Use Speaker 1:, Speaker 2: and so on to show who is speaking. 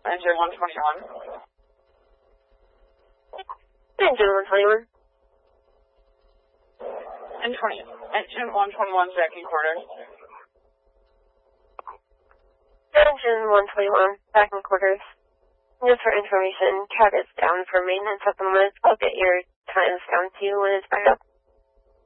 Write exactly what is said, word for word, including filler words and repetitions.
Speaker 1: Engine one twenty-one.
Speaker 2: Engine one twenty-one.
Speaker 1: And twenty. Engine one twenty-one, back in quarters.
Speaker 2: Engine one twenty-one, back in quarters. Just for information, C A D is down for maintenance at the moment. I'll get your times down to you when it's back up.